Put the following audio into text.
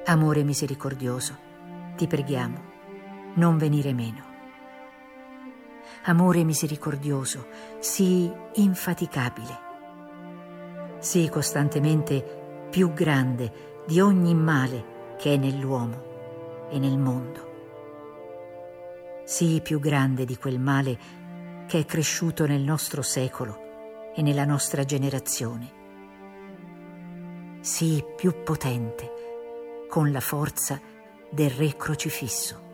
Amore misericordioso, ti preghiamo, non venire meno. Amore misericordioso, sii infaticabile, sii costantemente più grande di ogni male che è nell'uomo e nel mondo. Sii più grande di quel male che è cresciuto nel nostro secolo e nella nostra generazione. Sii più potente con la forza del Re crocifisso.